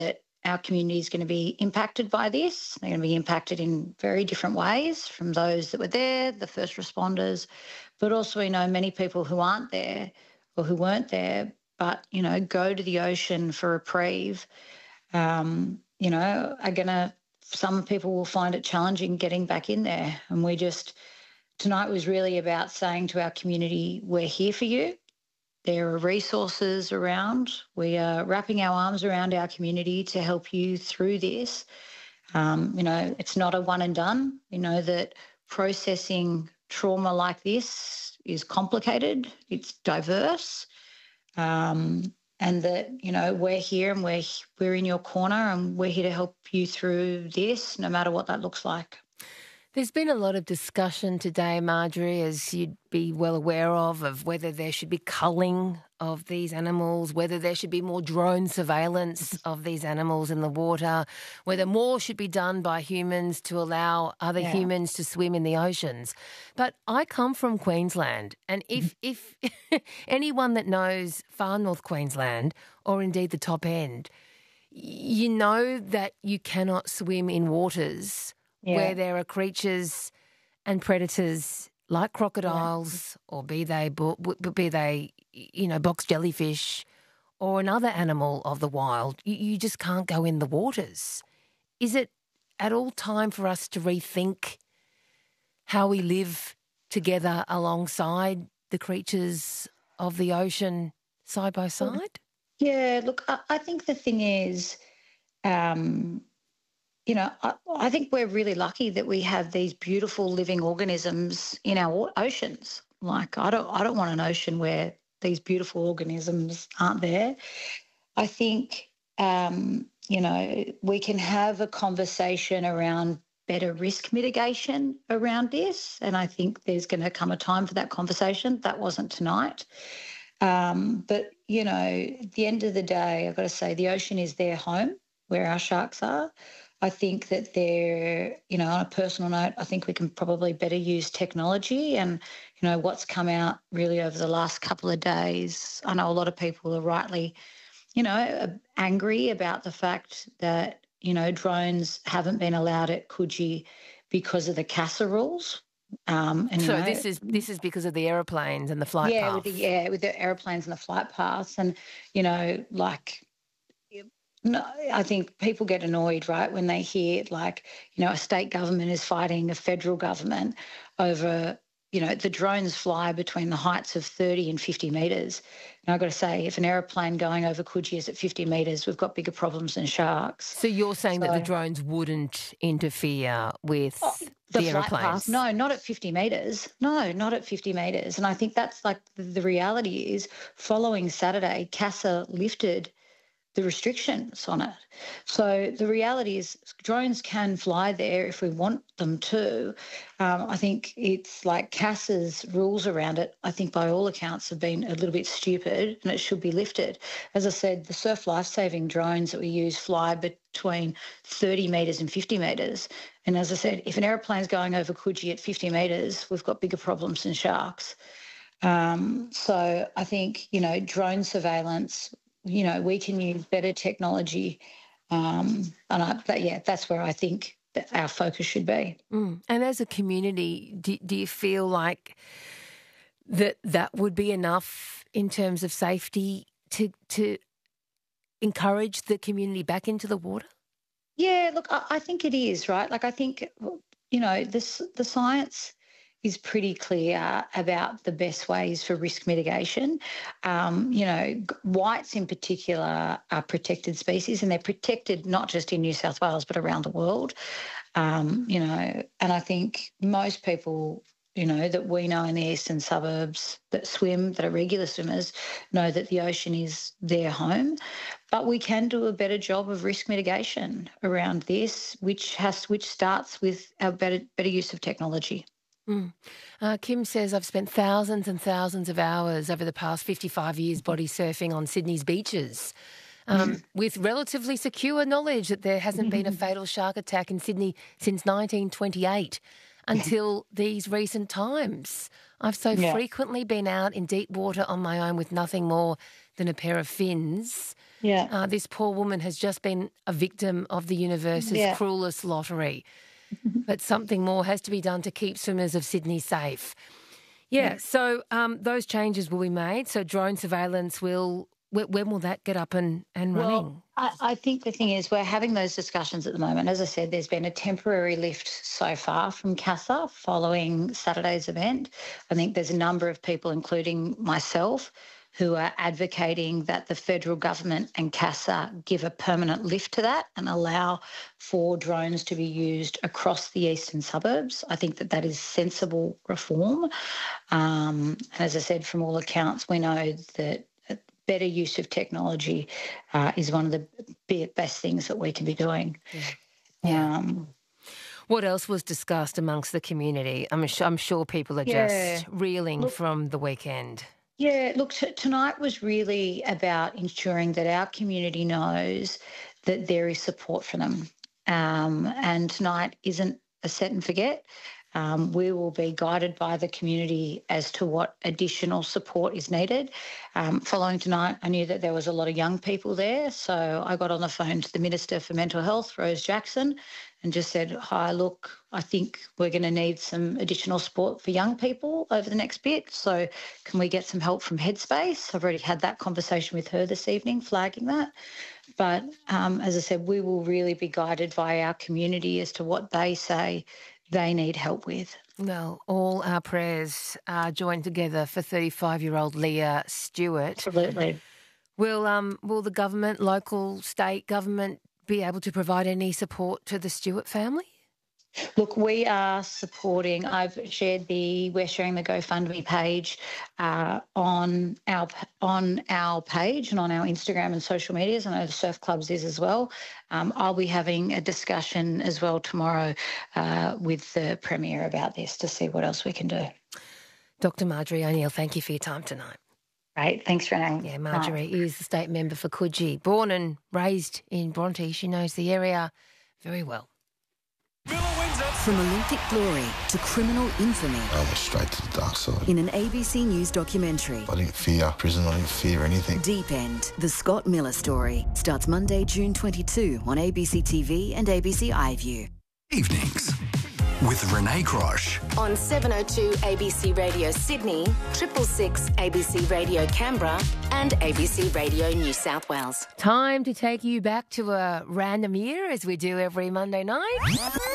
that our community is going to be impacted by this. They're going to be impacted in very different ways from those that were there, the first responders, but also we know many people who aren't there or who weren't there, but, go to the ocean for reprieve, are going to, some people will find it challenging getting back in there. And tonight was really about saying to our community, we're here for you. There are resources around. We are wrapping our arms around our community to help you through this. It's not a one and done. We know that processing trauma like this is complicated, it's diverse, and that, we're here and we're in your corner and we're here to help you through this, no matter what that looks like. There's been a lot of discussion today, Marjorie, as you'd be well aware of whether there should be culling of these animals, whether there should be more drone surveillance of these animals in the water, whether more should be done by humans to allow other humans to swim in the oceans. But I come from Queensland, and if anyone that knows far north Queensland, or indeed the top end, you know that you cannot swim in waters where there are creatures and predators like crocodiles, or be they box jellyfish, or another animal of the wild. You just can't go in the waters. Is it at all time for us to rethink how we live together alongside the creatures of the ocean side by side? Yeah, look, I think the thing is, I think we're really lucky that we have these beautiful living organisms in our oceans. Like, I don't want an ocean where these beautiful organisms aren't there. I think, we can have a conversation around better risk mitigation around this, and I think there's going to come a time for that conversation. That wasn't tonight. But, at the end of the day, I've got to say the ocean is their home, where our sharks are. I think that they're, on a personal note, I think we can probably better use technology and, what's come out really over the last couple of days. I know a lot of people are rightly, angry about the fact that, drones haven't been allowed at Coogee because of the CASA rules. This is because of the aeroplanes and the flight paths. With the aeroplanes and the flight paths, and no, I think people get annoyed, right, when they hear a state government is fighting a federal government over, the drones fly between the heights of 30 and 50 metres. And I've got to say, if an aeroplane going over Coogee is at 50 metres, we've got bigger problems than sharks. So you're saying that the drones wouldn't interfere with the aeroplanes? Path, no, not at 50 metres. No, not at 50 metres. And I think that's the reality is, following Saturday, CASA lifted the restrictions on it. So the reality is drones can fly there if we want them to. I think it's like CASA's rules around it, I think by all accounts have been a little bit stupid, and it should be lifted. As I said, the surf life-saving drones that we use fly between 30 metres and 50 metres. And as I said, if an aeroplane's going over Coogee at 50 metres, we've got bigger problems than sharks. So I think, drone surveillance, we can use better technology. That's where I think that our focus should be. And as a community, do you feel like that would be enough in terms of safety to encourage the community back into the water? Yeah, look, I think it is, right? I think, the science is pretty clear about the best ways for risk mitigation. Whites in particular are protected species, and they're protected not just in New South Wales but around the world. And I think most people, that we know in the eastern suburbs that swim, that are regular swimmers, know that the ocean is their home. But we can do a better job of risk mitigation around this, which starts with our better use of technology. Kim says, I've spent thousands and thousands of hours over the past 55 years body surfing on Sydney's beaches with relatively secure knowledge that there hasn't been a fatal shark attack in Sydney since 1928 until these recent times. I've so frequently been out in deep water on my own with nothing more than a pair of fins. Yeah. This poor woman has just been a victim of the universe's cruelest lottery. But something more has to be done to keep swimmers of Sydney safe. Yeah, so those changes will be made. So drone surveillance when will that get up and running? Well, I think the thing is we're having those discussions at the moment. As I said, there's been a temporary lift so far from CASA following Saturday's event. I think there's a number of people, including myself, who are advocating that the federal government and CASA give a permanent lift to that and allow for drones to be used across the eastern suburbs. I think that is sensible reform. As I said, from all accounts, we know that better use of technology is one of the best things that we can be doing. Yeah. What else was discussed amongst the community? I'm sure people are just reeling from the weekend. Yeah, look, tonight was really about ensuring that our community knows that there is support for them. And tonight isn't a set and forget. We will be guided by the community as to what additional support is needed. Following tonight, I knew that there was a lot of young people there, so I got on the phone to the Minister for Mental Health, Rose Jackson, and just said, hi, look, I think we're going to need some additional support for young people over the next bit, so can we get some help from Headspace? I've already had that conversation with her this evening, flagging that. But as I said, we will really be guided by our community as to what they say they need help with. Well, all our prayers are joined together for 35-year-old Leah Stewart. Absolutely. Will the government, local, state government, be able to provide any support to the Stewart family? Look, we are supporting. We're sharing the GoFundMe page on our page and on our Instagram and social medias. I know the Surf Clubs is as well. I'll be having a discussion as well tomorrow with the Premier about this to see what else we can do. Dr. Marjorie O'Neill, thank you for your time tonight. Great, thanks, Renee. Yeah, Marjorie is the state member for Coogee. Born and raised in Bronte, she knows the area very well. From Olympic glory to criminal infamy. I went straight to the dark side. In an ABC News documentary. I didn't fear prison, I didn't fear anything. Deep End, the Scott Miller story. Starts Monday, June 22 on ABC TV and ABC iView. Evenings with Renee Crosh. On 702 ABC Radio Sydney, 666 ABC Radio Canberra and ABC Radio New South Wales. Time to take you back to a random year as we do every Monday night.